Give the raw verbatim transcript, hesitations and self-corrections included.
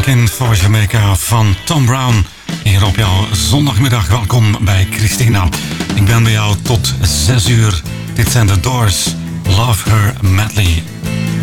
Looking for Jamaica van Tom Brown. Hier op jouw zondagmiddag. Welkom bij Christina. Ik ben bij jou tot zes uur. Dit zijn de Doors. Love Her Madly.